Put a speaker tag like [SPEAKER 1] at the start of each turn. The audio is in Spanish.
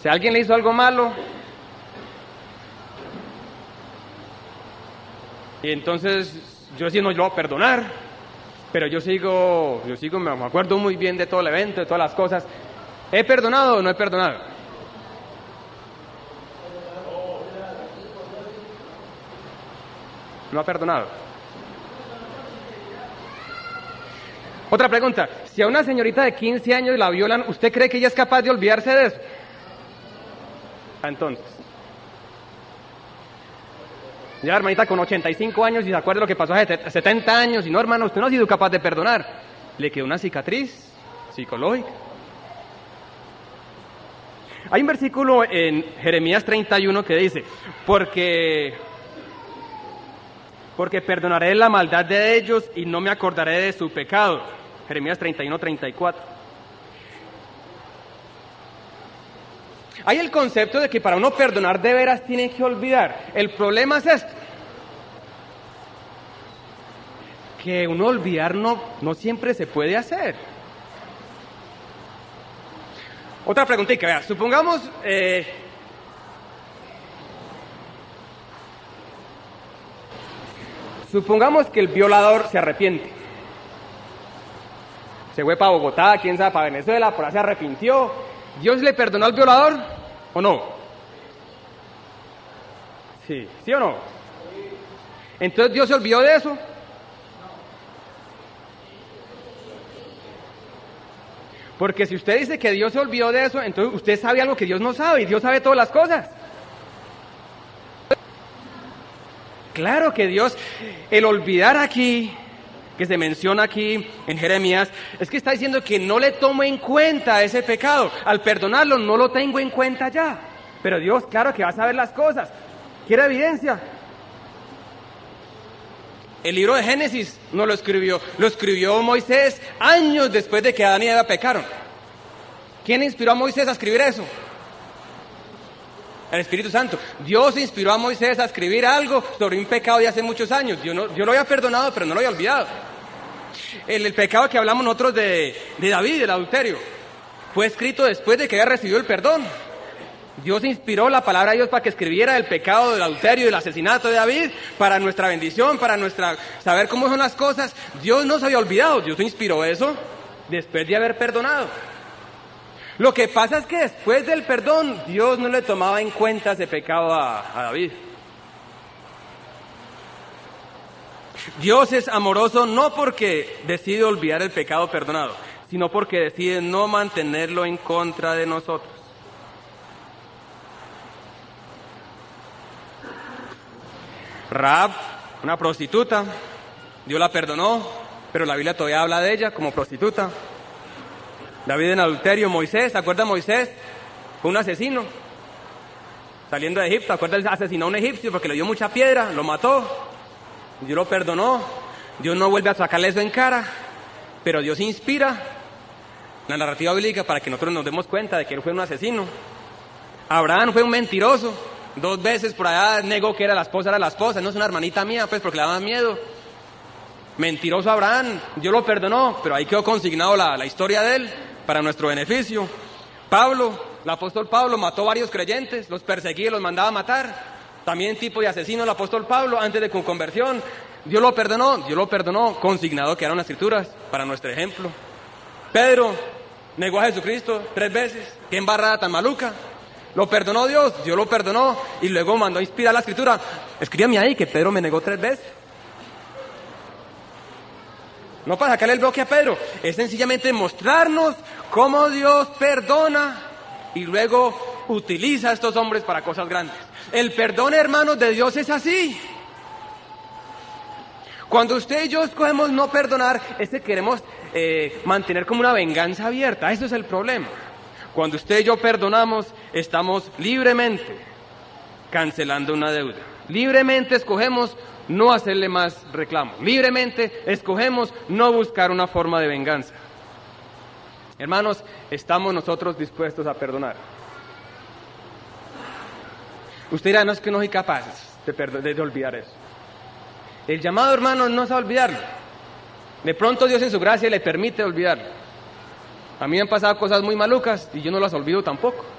[SPEAKER 1] Si alguien le hizo algo malo, y entonces yo sí no lo voy a perdonar, pero yo sigo, me acuerdo muy bien de todo el evento, de todas las cosas. ¿He perdonado o no he perdonado? No ha perdonado. Otra pregunta, si a una señorita de 15 años la violan, ¿usted cree que ella es capaz de olvidarse de eso? Entonces, ya hermanita con 85 años y se acuerda de lo que pasó hace 70 años, y no, hermano, usted no ha sido capaz de perdonar. Le quedó una cicatriz psicológica. Hay un versículo en Jeremías 31 que dice, porque perdonaré la maldad de ellos y no me acordaré de su pecado. Jeremías 31, 34. Hay el concepto de que para uno perdonar de veras tiene que olvidar. El problema es esto, que uno olvidar no siempre se puede hacer. Otra preguntita, vea, supongamos que el violador se arrepiente. Se fue para Bogotá, quién sabe, para Venezuela, por ahí se arrepintió. ¿Dios le perdonó al violador o no? Sí, ¿sí o no? Entonces, ¿Dios se olvidó de eso? Porque si usted dice que Dios se olvidó de eso, entonces usted sabe algo que Dios no sabe, y Dios sabe todas las cosas. Claro que Dios, el olvidar aquí, que se menciona aquí en Jeremías, es que está diciendo que no le tomo en cuenta ese pecado. Al perdonarlo no lo tengo en cuenta ya. Pero Dios, claro que va a saber las cosas. ¿Quiere evidencia? El libro de Génesis no lo escribió Moisés años después de que Adán y Eva pecaron. ¿Quién inspiró a Moisés a escribir eso? El Espíritu Santo. Dios inspiró a Moisés a escribir algo sobre un pecado de hace muchos años. Yo lo había perdonado, pero no lo había olvidado. El pecado que hablamos nosotros de David, el adulterio, fue escrito después de que había recibido el perdón. Dios inspiró la palabra de Dios para que escribiera el pecado del adulterio y del asesinato de David, para nuestra bendición, para saber cómo son las cosas. Dios no se había olvidado, Dios inspiró eso después de haber perdonado. Lo que pasa es que después del perdón, Dios no le tomaba en cuenta ese pecado a David. Dios es amoroso no porque decide olvidar el pecado perdonado, sino porque decide no mantenerlo en contra de nosotros. Rahab, una prostituta, Dios la perdonó, pero la Biblia todavía habla de ella como prostituta. David en adulterio, Moisés, ¿se acuerda Moisés? Fue un asesino, saliendo de Egipto, ¿se acuerda? Él asesinó a un egipcio porque le dio mucha piedra, lo mató, Dios lo perdonó, Dios no vuelve a sacarle eso en cara, pero Dios inspira la narrativa bíblica para que nosotros nos demos cuenta de que él fue un asesino. Abraham fue un mentiroso, 2 veces por allá negó que era la esposa, no es una hermanita mía, pues porque le daba miedo. Mentiroso Abraham, Dios lo perdonó, pero ahí quedó consignado la historia de él para nuestro beneficio. Pablo, el apóstol Pablo, mató varios creyentes, los perseguía, los mandaba a matar. También tipo de asesino el apóstol Pablo antes de su conversión. Dios lo perdonó, consignado que eran las escrituras para nuestro ejemplo. Pedro negó a Jesucristo 3 veces, qué embarrada tan maluca. Lo perdonó Dios lo perdonó y luego mandó a inspirar la escritura. Escríbame ahí que Pedro me negó 3 veces. No para sacarle el bloque a Pedro, es sencillamente mostrarnos cómo Dios perdona y luego utiliza a estos hombres para cosas grandes. El perdón, hermanos, de Dios es así. Cuando usted y yo escogemos no perdonar, es que queremos mantener como una venganza abierta. Eso es el problema. Cuando usted y yo perdonamos, estamos libremente cancelando una deuda. Libremente escogemos no hacerle más reclamo. Libremente escogemos no buscar una forma de venganza. Hermanos, ¿estamos nosotros dispuestos a perdonar? Usted dirá, no, es que no soy capaz de olvidar eso. El llamado, hermano, no es a olvidarlo. De pronto Dios en su gracia le permite olvidarlo. A mí me han pasado cosas muy malucas y yo no las olvido tampoco.